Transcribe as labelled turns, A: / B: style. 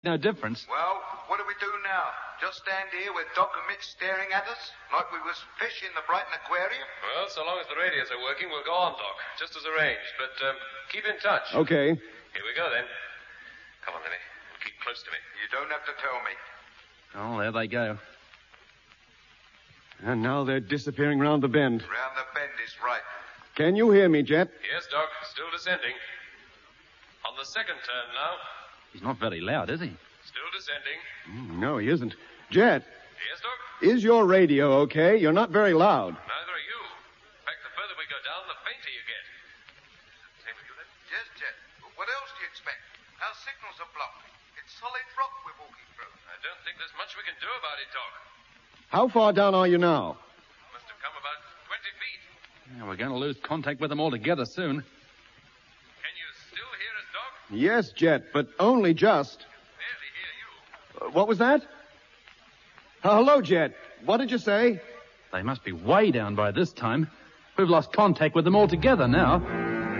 A: No difference.
B: Well, what do we do now? Just stand here with Doc and Mitch staring at us like we was fish in the Brighton Aquarium?
C: Well, so long as the radios are working, we'll go on, Doc, just as arranged. But keep in touch.
D: Okay.
C: Here we go, then. Come on, Lenny. Keep close to me.
B: You don't have to tell me.
A: Oh, there they go.
D: And now they're disappearing round the bend.
B: Round the bend is right.
D: Can you hear me, Jet?
C: Yes, Doc. Still descending. On the second turn now.
A: He's not very loud, is he?
C: Still descending.
D: No, he isn't. Jet,
C: Yes, Doc?
D: is your radio okay? You're not very loud.
C: Neither are you. In fact, the further we go down, the fainter you get. Same with you, then?
B: Yes, Jet. But what else do you expect? Our signals are blocked. It's solid rock we're walking through.
C: I don't think there's much we can do about it, Doc.
D: How far down are you now?
C: Must have come about 20 feet.
A: Yeah, we're going to lose contact with them altogether soon.
C: Can you still hear us, Doc?
D: Yes, Jet, but only just.
C: Barely hear you.
D: What was that? Hello, Jet. What did you say?
A: They must be way down by this time. We've lost contact with them altogether now.